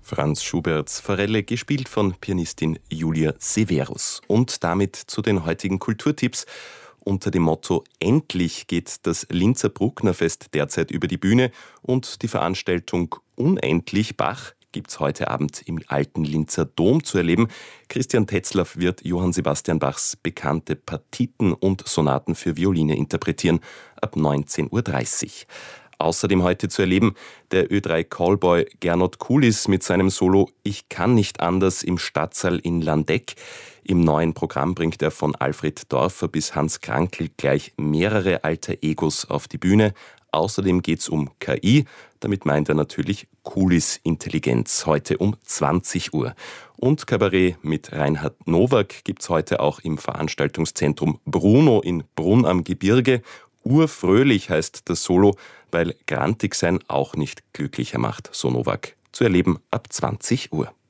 Franz Schuberts Forelle, gespielt von Pianistin Julia Severus. Und damit zu den heutigen Kulturtipps. Unter dem Motto Endlich geht das Linzer Brucknerfest derzeit über die Bühne und die Veranstaltung Unendlich Bach gibt's heute Abend im alten Linzer Dom zu erleben. Christian Tetzlaff wird Johann Sebastian Bachs bekannte Partiten und Sonaten für Violine interpretieren ab 19:30 Uhr. Außerdem heute zu erleben der Ö3 Callboy Gernot Kulis mit seinem Solo Ich kann nicht anders im Stadtsaal in Landeck. Im neuen Programm bringt er von Alfred Dorfer bis Hans Krankl gleich mehrere alter Egos auf die Bühne. Außerdem geht's um KI, damit meint er natürlich Kulis-Intelligenz, heute um 20 Uhr. Und Kabarett mit Reinhard Nowak gibt's heute auch im Veranstaltungszentrum Bruno in Brunn am Gebirge. Urfröhlich heißt das Solo, weil grantig sein auch nicht glücklicher macht, so Nowak. Zu erleben ab 20 Uhr.